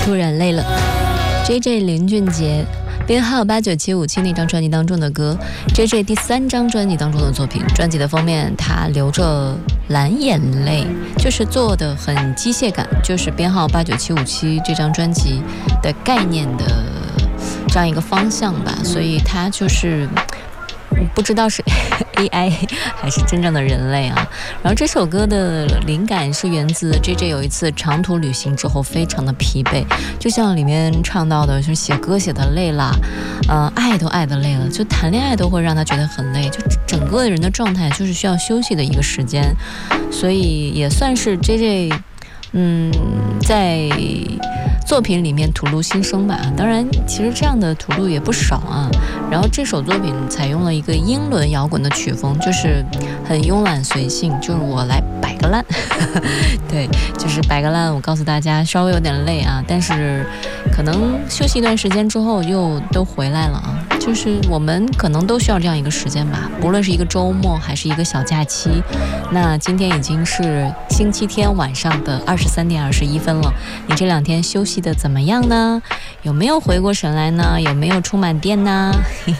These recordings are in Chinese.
突然累了。 JJ 林俊杰编号89757那张专辑当中的歌， JJ 第3张专辑当中的作品。专辑的封面他流着蓝眼泪，就是做的很机械感，就是编号89757这张专辑的概念的这样一个方向吧，所以他就是不知道是 AI 还是真正的人类啊。然后这首歌的灵感是源自 JJ 有一次长途旅行之后非常的疲惫，就像里面唱到的，就是写歌写的累了，爱都爱的累了，就谈恋爱都会让他觉得很累，就整个人的状态就是需要休息的一个时间，所以也算是 JJ在作品里面吐露心声吧。当然其实这样的吐露也不少啊。然后这首作品采用了一个英伦摇滚的曲风，就是很慵懒随性，就是我来摆个烂对，就是摆个烂。我告诉大家稍微有点累啊，但是可能休息一段时间之后又都回来了啊。就是我们可能都需要这样一个时间吧，不论是一个周末还是一个小假期。那今天已经是星期天晚上的23点21分了，你这2天休息的怎么样呢？有没有回过神来呢？有没有充满电呢？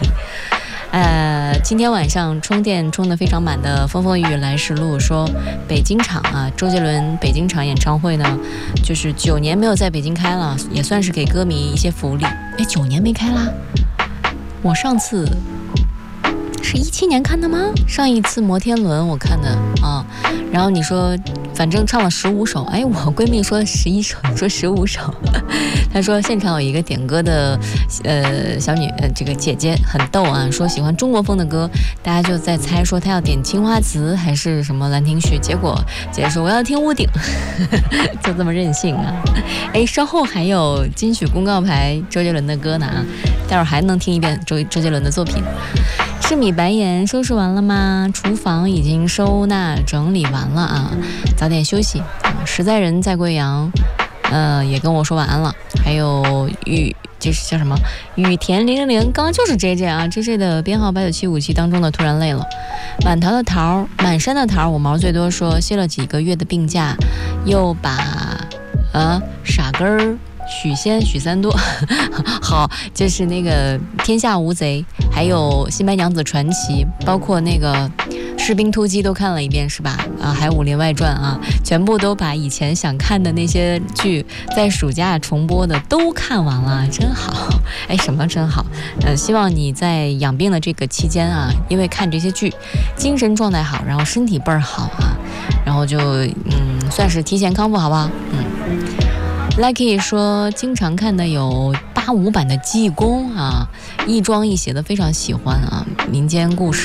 今天晚上充电充得非常满的风风雨雨来时路说，北京场啊，周杰伦北京场演唱会呢，就是9年没有在北京开了，也算是给歌迷一些福利。9年没开啦，我上次是17年看的吗？上一次摩天轮我看的啊。然后你说反正唱了15首，我闺蜜说11首，你说15首她说现场有一个点歌的小女这个姐姐很逗啊，说喜欢中国风的歌，大家就在猜说她要点青花瓷还是什么兰亭序，结果姐姐说我要听屋顶就这么任性啊。稍后还有金曲公告牌周杰伦的歌呢啊，待会儿还能听一遍周杰伦的作品。是米白盐收拾完了吗？厨房已经收纳整理完了啊，早点休息。实在人在贵阳，也跟我说晚安了。还有就是叫什么雨田000，刚刚就是 JJ 啊 ，JJ 的编号89757当中的突然累了。满桃的桃，满山的桃，我毛最多说歇了几个月的病假，又把傻根儿。许三多好，就是那个天下无贼，还有新白娘子传奇，包括那个士兵突击都看了一遍是吧？还有武林外传啊，全部都把以前想看的那些剧在暑假重播的都看完了，真好。什么真好？希望你在养病的这个期间啊，因为看这些剧，精神状态好，然后身体倍儿好啊，然后就算是提前康复，好不好？Lucky 说经常看的有85版的济公啊，亦庄亦邪的非常喜欢啊，民间故事